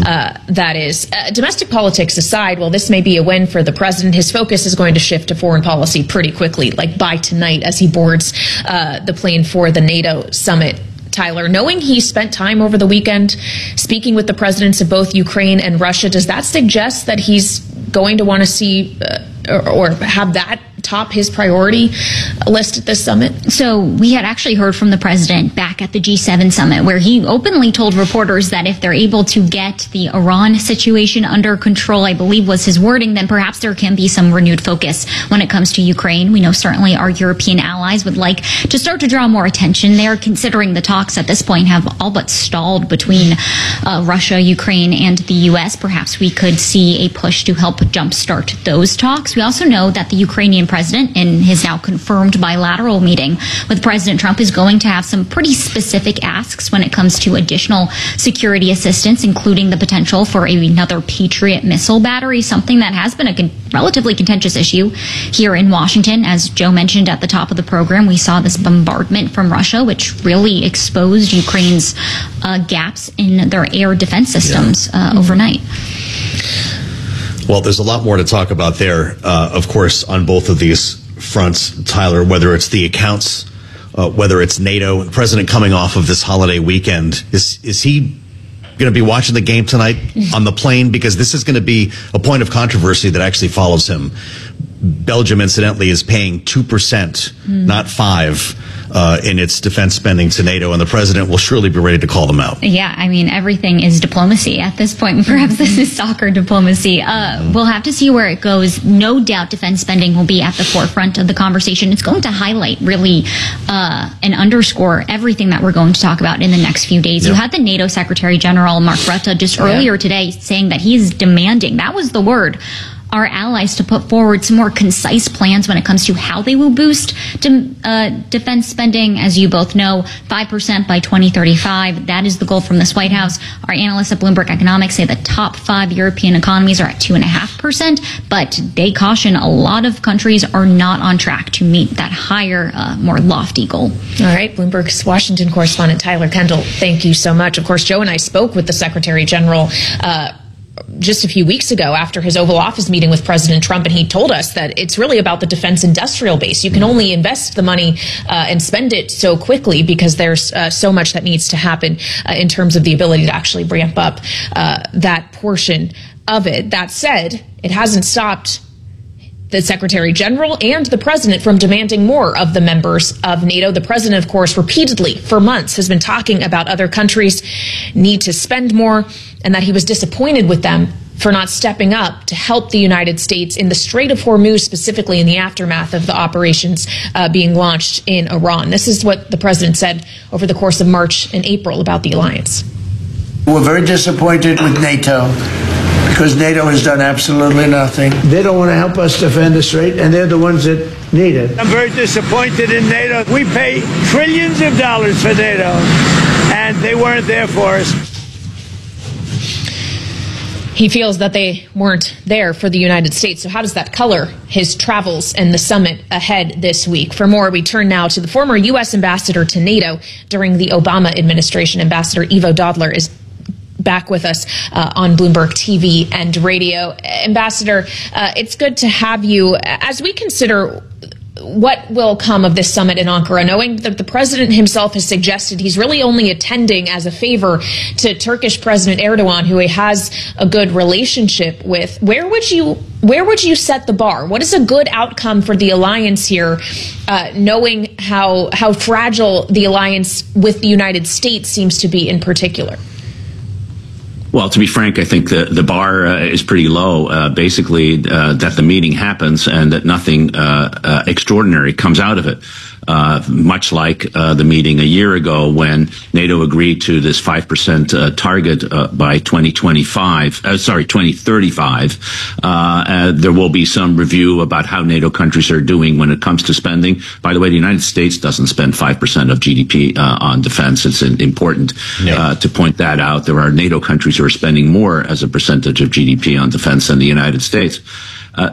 Speaker 31: That is. Domestic politics aside, while this may be a win for the president, his focus is going to shift to foreign policy pretty quickly, like by tonight as he boards the plane for the NATO summit. Tyler, knowing he spent time over the weekend speaking with the presidents of both Ukraine and Russia, does that suggest that he's going to want to see or have that top his priority list at this summit?
Speaker 14: So we had actually heard from the president back at the G7 summit, where he openly told reporters that if they're able to get the Iran situation under control, I believe was his wording, then perhaps there can be some renewed focus when it comes to Ukraine. We know certainly our European allies would like to start to draw more attention there, considering the talks at this point have all but stalled between Russia, Ukraine, and the U.S. Perhaps we could see a push to help jumpstart those talks. We also know that the Ukrainian president, in his now confirmed bilateral meeting with President Trump, is going to have some pretty specific asks when it comes to additional security assistance, including the potential for another Patriot missile battery, something that has been a relatively contentious issue here in Washington. As Joe mentioned at the top of the program, we saw this bombardment from Russia, which really exposed Ukraine's gaps in their air defense systems overnight.
Speaker 2: Well, there's a lot more to talk about there, of course, on both of these fronts, Tyler, whether it's the accounts, whether it's NATO. The president coming off of this holiday weekend, is he going to be watching the game tonight on the plane? Because this is going to be a point of controversy that actually follows him. Belgium, incidentally, is paying 2%, not 5%. In its defense spending to NATO, and the president will surely be ready to call them out.
Speaker 14: Yeah, I mean, everything is diplomacy at this point. Perhaps this is soccer diplomacy. We'll have to see where it goes. No doubt defense spending will be at the forefront of the conversation. It's going to highlight, really, and underscore everything that we're going to talk about in the next few days. You had the NATO Secretary General, Mark Rutte, just earlier today saying that he is demanding, that was the word, our allies to put forward some more concise plans when it comes to how they will boost defense spending. As you both know, 5% by 2035. That is the goal from this White House. Our analysts at Bloomberg Economics say the top 5 European economies are at 2.5%, but they caution a lot of countries are not on track to meet that higher, more lofty goal.
Speaker 31: All right, Bloomberg's Washington correspondent Tyler Kendall, thank you so much. Of course, Joe and I spoke with the Secretary General just a few weeks ago after his Oval Office meeting with President Trump, and he told us that it's really about the defense industrial base. You can only invest the money and spend it so quickly because there's so much that needs to happen in terms of the ability to actually ramp up that portion of it. That said, it hasn't stopped the Secretary General and the President from demanding more of the members of NATO. The President, of course, repeatedly for months has been talking about other countries need to spend more and that he was disappointed with them for not stepping up to help the United States in the Strait of Hormuz, specifically in the aftermath of the operations being launched in Iran. This is what the President said over the course of March and April about the alliance.
Speaker 5: We're very disappointed with NATO because NATO has done absolutely nothing. They don't want to help us defend the strait, and they're the ones that need it. I'm very disappointed in NATO. We pay trillions of dollars for NATO, and they weren't there for us.
Speaker 31: He feels that they weren't there for the United States. So how does that color his travels and the summit ahead this week? For more, we turn now to the former U.S. ambassador to NATO during the Obama administration. Ambassador Ivo Dodler is back with us on Bloomberg TV and radio. Ambassador, it's good to have you. As we consider what will come of this summit in Ankara, knowing that the president himself has suggested he's really only attending as a favor to Turkish President Erdogan, who he has a good relationship with, where would you set the bar? What is a good outcome for the alliance here, knowing how fragile the alliance with the United States seems to be in particular?
Speaker 10: Well, to be frank, I think the bar is pretty low. Basically, that the meeting happens and that nothing extraordinary comes out of it. Much like the meeting a year ago when NATO agreed to this 5% target by 2035. There will be some review about how NATO countries are doing when it comes to spending. By the way, the United States doesn't spend 5% of GDP on defense. It's important to point that out. There are NATO countries who are spending more as a percentage of GDP on defense than the United States.